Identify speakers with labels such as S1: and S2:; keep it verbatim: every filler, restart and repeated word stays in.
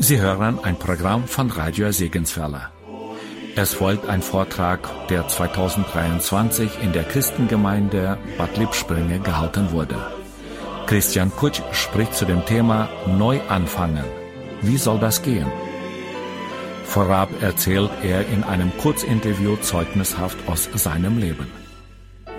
S1: Sie hören ein Programm von Radio Segenswelle. Es folgt ein Vortrag, der zweitausenddreiundzwanzig in der Christengemeinde Bad Lippspringe gehalten wurde. Christian Kutsch spricht zu dem Thema Neu anfangen. Wie soll das gehen? Vorab erzählt er in einem Kurzinterview zeugnishaft aus seinem Leben.